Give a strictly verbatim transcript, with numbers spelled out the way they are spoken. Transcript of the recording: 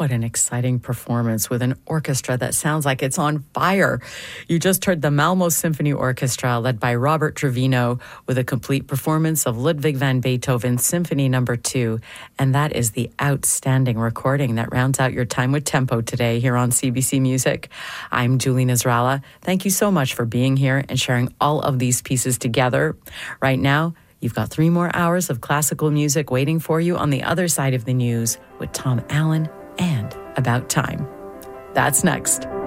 What an exciting performance with an orchestra that sounds like it's on fire. You just heard the Malmo Symphony Orchestra led by Robert Trevino with a complete performance of Ludwig van Beethoven's Symphony Number two. And that is the outstanding recording that rounds out your time with Tempo today here on C B C Music. I'm Julie Nasrallah. Thank you so much for being here and sharing all of these pieces together. Right now, you've got three more hours of classical music waiting for you on the other side of the news with Tom Allen and About Time. That's next.